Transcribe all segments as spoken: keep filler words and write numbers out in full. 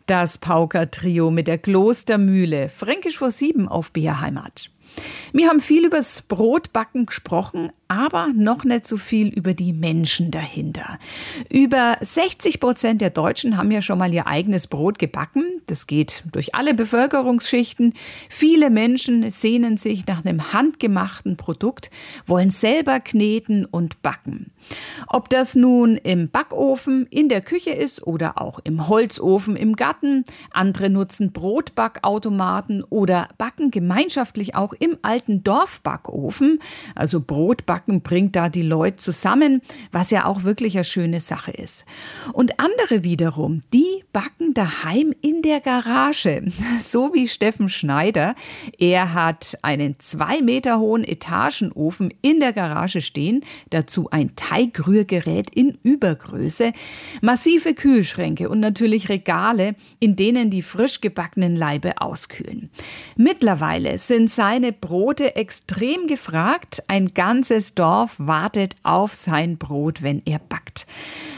Das Pauker-Trio mit der Klostermühle, Fränkisch vor sieben auf B R Heimat. Wir haben viel übers Brotbacken gesprochen, aber noch nicht so viel über die Menschen dahinter. Über sechzig Prozent der Deutschen haben ja schon mal ihr eigenes Brot gebacken. Das geht durch alle Bevölkerungsschichten. Viele Menschen sehnen sich nach einem handgemachten Produkt, wollen selber kneten und backen. Ob das nun im Backofen, in der Küche ist oder auch im Holzofen im Garten. Andere nutzen Brotbackautomaten oder backen gemeinschaftlich auch im alten Dorfbackofen. Also Brotbacken bringt da die Leute zusammen, was ja auch wirklich eine schöne Sache ist. Und andere wiederum, die backen daheim in der Garage. So wie Steffen Schneider. Er hat einen zwei Meter hohen Etagenofen in der Garage stehen. Dazu ein Teigrührgerät in Übergröße, massive Kühlschränke und natürlich Regale, in denen die frisch gebackenen Laibe auskühlen. Mittlerweile sind seine Brote extrem gefragt. Ein ganzes Dorf wartet auf sein Brot, wenn er backt.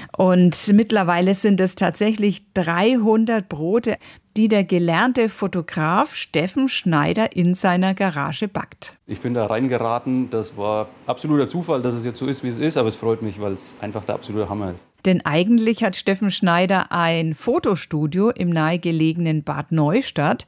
Und mittlerweile sind es tatsächlich dreihundert Brote, die der gelernte Fotograf Steffen Schneider in seiner Garage backt. Ich bin da reingeraten, das war absoluter Zufall, dass es jetzt so ist, wie es ist, aber es freut mich, weil es einfach der absolute Hammer ist. Denn eigentlich hat Steffen Schneider ein Fotostudio im nahegelegenen Bad Neustadt.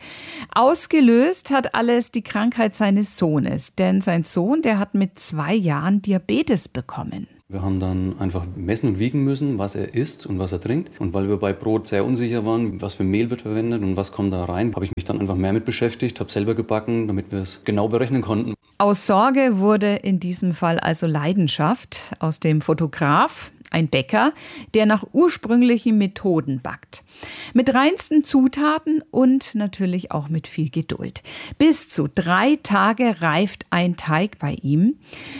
Ausgelöst hat alles die Krankheit seines Sohnes, denn sein Sohn, der hat mit zwei Jahren Diabetes bekommen. Wir haben dann einfach messen und wiegen müssen, was er isst und was er trinkt. Und weil wir bei Brot sehr unsicher waren, was für Mehl wird verwendet und was kommt da rein, habe ich mich dann einfach mehr mit beschäftigt, habe selber gebacken, damit wir es genau berechnen konnten. Aus Sorge wurde in diesem Fall also Leidenschaft. Aus dem Fotograf ein Bäcker, der nach ursprünglichen Methoden backt. Mit reinsten Zutaten und natürlich auch mit viel Geduld. Bis zu drei Tage reift ein Teig bei ihm.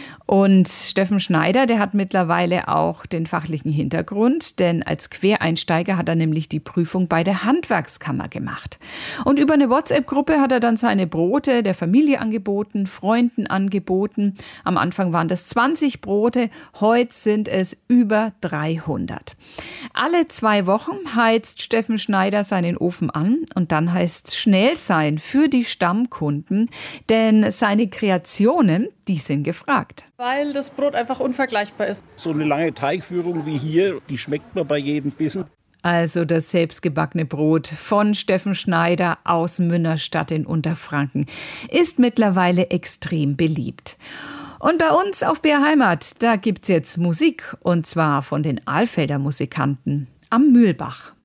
Und Steffen Schneider, der hat mittlerweile auch den fachlichen Hintergrund, denn als Quereinsteiger hat er nämlich die Prüfung bei der Handwerkskammer gemacht. Und über eine WhatsApp-Gruppe hat er dann seine Brote der Familie angeboten, Freunden angeboten. Am Anfang waren das zwanzig Brote, heute sind es über dreihundert. Alle zwei Wochen heizt Steffen Schneider seinen Ofen an und dann heißt es schnell sein für die Stammkunden, denn seine Kreationen, die sind gefragt. Weil das Brot einfach unvergleichbar ist. So eine lange Teigführung wie hier, die schmeckt man bei jedem Bissen. Also das selbstgebackene Brot von Steffen Schneider aus Münnerstadt in Unterfranken ist mittlerweile extrem beliebt. Und bei uns auf B R Heimat, da gibt's jetzt Musik und zwar von den Alfelder Musikanten am Mühlbach.